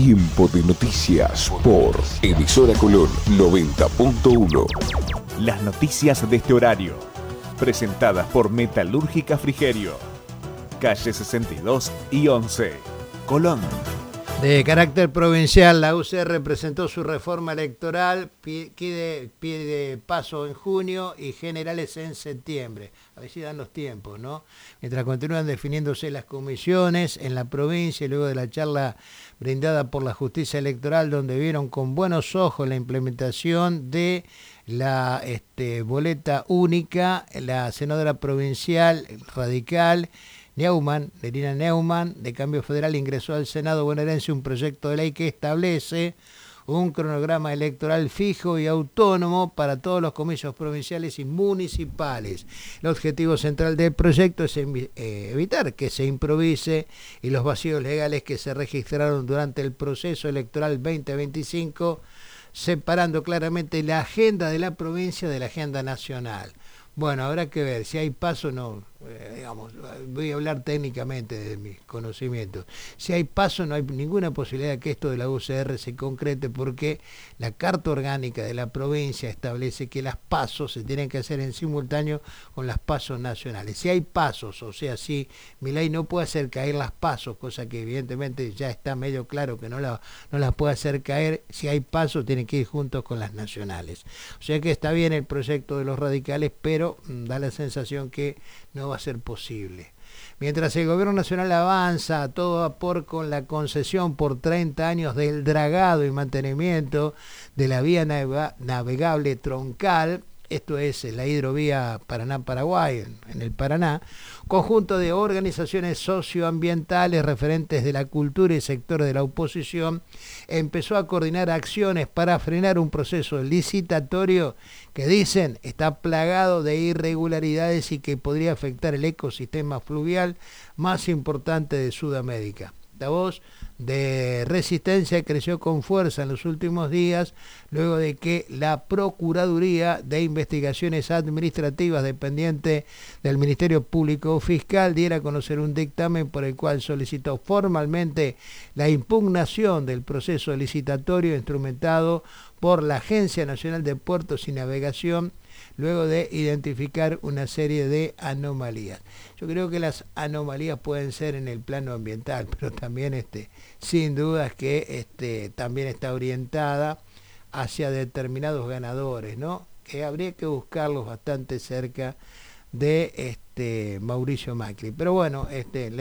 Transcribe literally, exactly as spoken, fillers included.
Tiempo de noticias por Emisora Colón noventa punto uno. Las noticias de este horario, presentadas por Metalúrgica Frigerio, calle sesenta y dos y once, Colón. De carácter provincial, la U C R presentó su reforma electoral, pide, pide paso en junio y generales en septiembre. A ver si dan los tiempos, ¿no? Mientras continúan definiéndose las comisiones en la provincia y luego de la charla brindada por la justicia electoral, donde vieron con buenos ojos la implementación de la este, boleta única, la senadora provincial radical Neumann, Nerina Neumann, de Cambio Federal, ingresó al Senado bonaerense un proyecto de ley que establece un cronograma electoral fijo y autónomo para todos los comicios provinciales y municipales. El objetivo central del proyecto es evitar que se improvise y los vacíos legales que se registraron durante el proceso electoral veinte veinticinco, separando claramente la agenda de la provincia de la agenda nacional. Bueno, habrá que ver si hay paso o no, eh, digamos, voy a hablar técnicamente de mis conocimientos. Si hay paso, no hay ninguna posibilidad de que esto de la U C R se concrete, porque la Carta Orgánica de la provincia establece que las pasos se tienen que hacer en simultáneo con las pasos nacionales. Si hay pasos, o sea, si Milei no puede hacer caer las pasos, cosa que evidentemente ya está medio claro que no, la, no las puede hacer caer, si hay pasos tienen que ir juntos con las nacionales. O sea que está bien el proyecto de los radicales, pero da la sensación que no va a ser posible. Mientras el gobierno nacional avanza a todo vapor con la concesión por treinta años del dragado y mantenimiento de la vía navegable troncal, esto es la hidrovía Paraná-Paraguay, en el Paraná, conjunto de organizaciones socioambientales referentes de la cultura y sectores de la oposición, empezó a coordinar acciones para frenar un proceso licitatorio que dicen está plagado de irregularidades y que podría afectar el ecosistema fluvial más importante de Sudamérica. La voz de resistencia creció con fuerza en los últimos días, luego de que la Procuraduría de Investigaciones Administrativas, dependiente del Ministerio Público Fiscal, diera a conocer un dictamen por el cual solicitó formalmente la impugnación del proceso licitatorio instrumentado por la Agencia Nacional de Puertos y Navegación, luego de identificar una serie de anomalías. Yo creo que las anomalías pueden ser en el plano ambiental, pero también este, sin dudas que este, también está orientada hacia determinados ganadores, ¿no? Que habría que buscarlos bastante cerca de este, Mauricio Macri. Pero bueno, este,